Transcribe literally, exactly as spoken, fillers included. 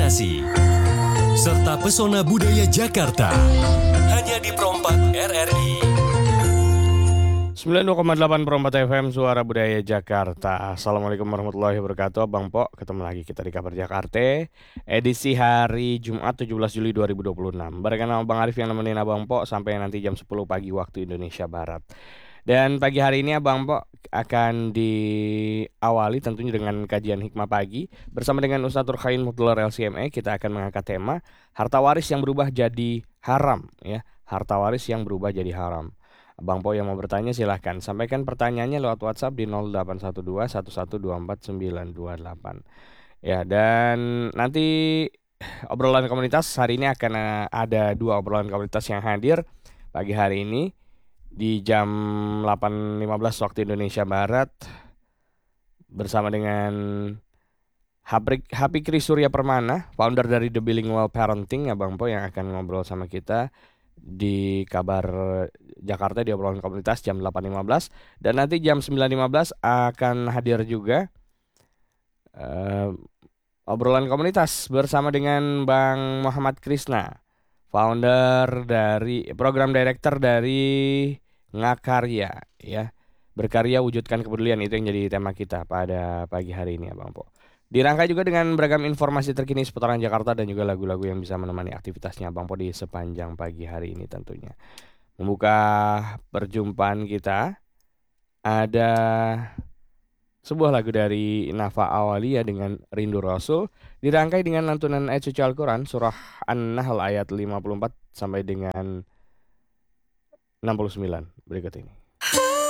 inspirasi, serta pesona budaya Jakarta. Hanya di Perompak R R I. sembilan puluh dua koma delapan Perompak F M, Suara Budaya Jakarta. Assalamualaikum warahmatullahi wabarakatuh. Abang Po, ketemu lagi kita di Kabar Jakarta, edisi hari Jumat tujuh belas Juli dua ribu dua puluh enam. Barengan sama Bang Arif yang nemenin Abang Po sampai nanti jam sepuluh pagi waktu Indonesia Barat. Dan pagi hari ini Abang Po akan diawali tentunya dengan kajian hikmah pagi bersama dengan Ustadz Turkhain Mutlular L C M A. Kita akan mengangkat tema harta waris yang berubah jadi haram, ya. Harta waris yang berubah jadi haram. Abang Po yang mau bertanya silahkan sampaikan pertanyaannya lewat WhatsApp di nol delapan satu dua satu satu dua empat sembilan dua delapan. Ya, dan nanti obrolan komunitas hari ini akan eh, ada dua obrolan komunitas yang hadir pagi hari ini di jam delapan lima belas waktu Indonesia Barat bersama dengan Haprik, Hapikri Surya Permana, founder dari The Bilingual Parenting, Abang Po yang akan ngobrol sama kita di Kabar Jakarta di obrolan komunitas jam delapan lima belas. Dan nanti jam sembilan lima belas akan hadir juga uh, obrolan komunitas bersama dengan Bang Muhammad Krisna, founder dari program director dari Ngakarya, ya. Berkarya wujudkan kepedulian, itu yang jadi tema kita pada pagi hari ini, Abang Po. Dirangkai juga dengan beragam informasi terkini seputaran Jakarta dan juga lagu-lagu yang bisa menemani aktivitasnya Abang Po di sepanjang pagi hari ini tentunya. Membuka perjumpaan kita ada sebuah lagu dari Nafa Awalia dengan Rindu Rasul, dirangkai dengan lantunan ayat suci Al-Quran surah An-Nahl ayat lima puluh empat sampai dengan enam puluh sembilan berikut ini.